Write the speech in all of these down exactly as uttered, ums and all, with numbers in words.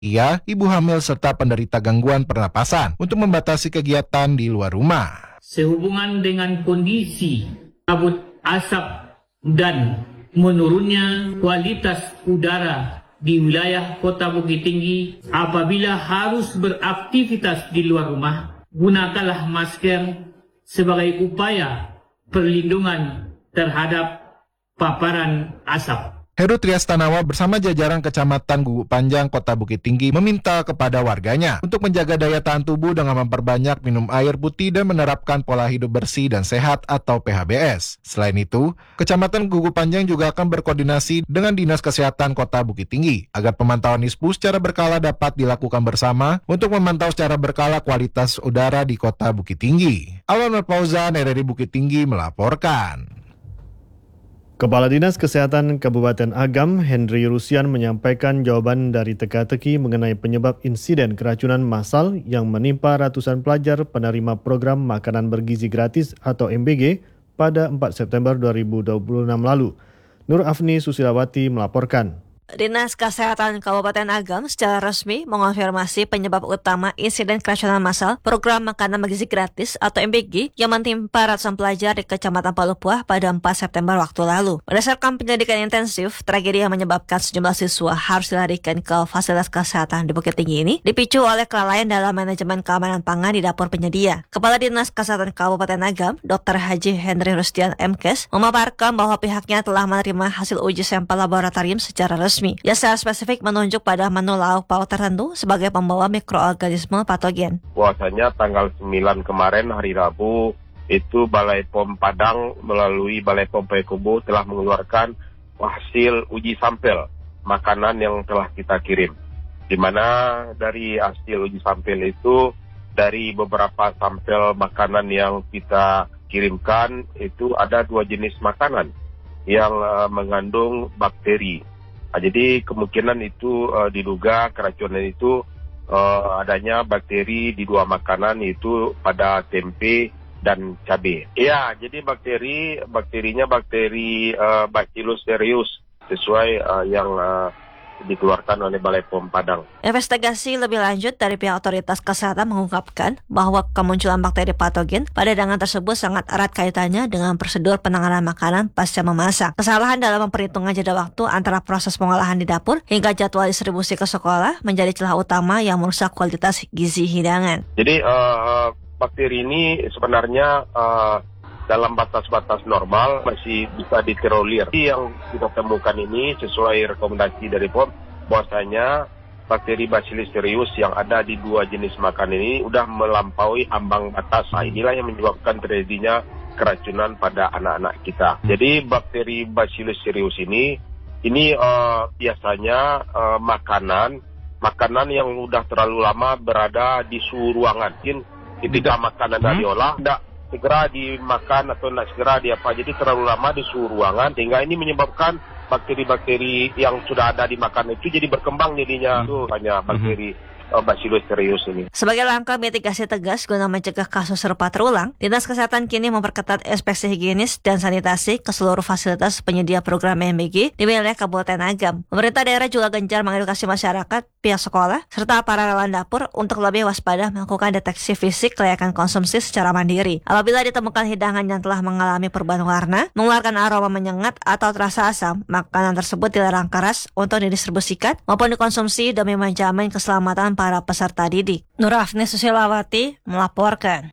Ia, ibu hamil serta penderita gangguan pernapasan untuk membatasi kegiatan di luar rumah. Sehubungan dengan kondisi kabut asap dan menurunnya kualitas udara di wilayah Kota Bukit Tinggi, apabila harus beraktivitas di luar rumah, gunakanlah masker sebagai upaya perlindungan terhadap paparan asap. Heru Triastanawa bersama jajaran Kecamatan Guguk Panjang Kota Bukit Tinggi meminta kepada warganya untuk menjaga daya tahan tubuh dengan memperbanyak minum air putih dan menerapkan pola hidup bersih dan sehat atau P H B S. Selain itu, Kecamatan Guguk Panjang juga akan berkoordinasi dengan Dinas Kesehatan Kota Bukit Tinggi agar pemantauan ISPU secara berkala dapat dilakukan bersama untuk memantau secara berkala kualitas udara di Kota Bukit Tinggi. Alwan Fauzan, R R I Bukit Tinggi melaporkan. Kepala Dinas Kesehatan Kabupaten Agam, Henry Rusian menyampaikan jawaban dari teka-teki mengenai penyebab insiden keracunan massal yang menimpa ratusan pelajar penerima program makanan bergizi gratis atau M B G pada empat September dua ribu dua puluh enam lalu. Nur Afni Susilawati melaporkan. Dinas Kesehatan Kabupaten Agam secara resmi mengonfirmasi penyebab utama insiden keracunan massal program makanan bergizi gratis atau M B G yang menimpa ratusan pelajar di Kecamatan Palupuah pada empat September waktu lalu. Berdasarkan penyelidikan intensif, tragedi yang menyebabkan sejumlah siswa harus dilarikan ke fasilitas kesehatan di Bukit Tinggi ini dipicu oleh kelalaian dalam manajemen keamanan pangan di dapur penyedia. Kepala Dinas Kesehatan Kabupaten Agam, Dokter Haji Henry Rustian M Kes, memaparkan bahwa pihaknya telah menerima hasil uji sampel laboratorium secara resmi. Yang secara spesifik menunjuk pada menu lauk pauk tertentu sebagai pembawa mikroorganisme patogen. Puasanya tanggal sembilan kemarin hari Rabu, itu Balai P O M Padang melalui Balai P O M Payakumbuh telah mengeluarkan hasil uji sampel makanan yang telah kita kirim. Di mana dari hasil uji sampel itu, dari beberapa sampel makanan yang kita kirimkan, itu ada dua jenis makanan yang uh, mengandung bakteri. Nah, jadi kemungkinan itu uh, diduga keracunan itu uh, adanya bakteri di dua makanan, yaitu pada tempe dan cabai. Ya, jadi bakteri bakterinya bakteri uh, Bacillus cereus sesuai uh, yang uh, dikeluarkan oleh Balai P O M Padang. Investigasi lebih lanjut dari pihak otoritas kesehatan mengungkapkan bahwa kemunculan bakteri patogen pada hidangan tersebut sangat erat kaitannya dengan prosedur penanganan makanan pasca memasak. Kesalahan dalam memperhitungkan jeda waktu antara proses pengolahan di dapur hingga jadwal distribusi ke sekolah menjadi celah utama yang merusak kualitas gizi hidangan. Jadi uh, bakteri ini sebenarnya uh, dalam batas-batas normal masih bisa ditolerir. Yang kita temukan ini sesuai rekomendasi dari P O M, bahwasanya bakteri Bacillus cereus yang ada di dua jenis makanan ini sudah melampaui ambang batas. Nah, inilah yang menyebabkan terjadinya keracunan pada anak-anak kita. Jadi bakteri Bacillus cereus ini, ini uh, biasanya uh, makanan, makanan yang sudah terlalu lama berada di suhu ruangan. Mungkin ketika makanan hmm? diolah, tidak segera dimakan atau tidak segera di apa, jadi terlalu lama di suhu ruangan sehingga ini menyebabkan bakteri-bakteri yang sudah ada di makanan itu jadi berkembang jadinya. Itu banyak bakteri uh, Bacillus cereus ini. Sebagai langkah mitigasi tegas guna mencegah kasus serupa terulang, Dinas Kesehatan kini memperketat inspeksi higienis dan sanitasi ke seluruh fasilitas penyedia program M B G di wilayah Kabupaten Agam. Pemerintah daerah juga gencar mengedukasi masyarakat, pihak sekolah, serta para relawan dapur untuk lebih waspada melakukan deteksi fisik kelayakan konsumsi secara mandiri. Apabila ditemukan hidangan yang telah mengalami perubahan warna, mengeluarkan aroma menyengat atau terasa asam, makanan tersebut dilarang keras untuk didistribusikan maupun dikonsumsi demi menjamin keselamatan para peserta didik. Nur Afni Susilawati melaporkan.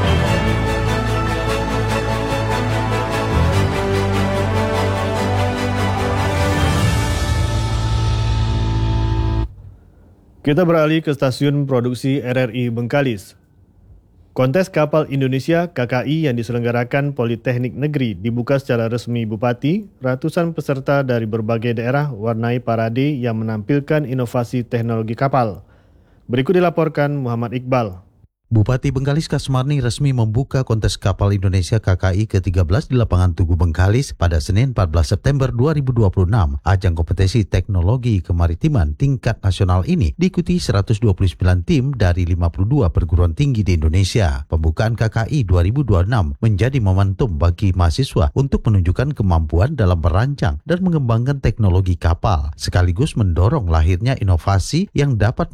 Kita beralih ke stasiun produksi R R I Bengkalis. Kontes Kapal Indonesia K K I yang diselenggarakan Politeknik Negeri dibuka secara resmi Bupati. Ratusan peserta dari berbagai daerah warnai parade yang menampilkan inovasi teknologi kapal. Berikut dilaporkan Muhammad Iqbal. Bupati Bengkalis Kasmarni resmi membuka kontes kapal Indonesia K K I ke tiga belas di lapangan Tugu Bengkalis pada Senin empat belas September dua ribu dua puluh enam. Ajang kompetisi teknologi kemaritiman tingkat nasional ini diikuti seratus dua puluh sembilan tim dari lima puluh dua perguruan tinggi di Indonesia. Pembukaan K K I dua ribu dua puluh enam menjadi momentum bagi mahasiswa untuk menunjukkan kemampuan dalam merancang dan mengembangkan teknologi kapal, sekaligus mendorong lahirnya inovasi yang dapat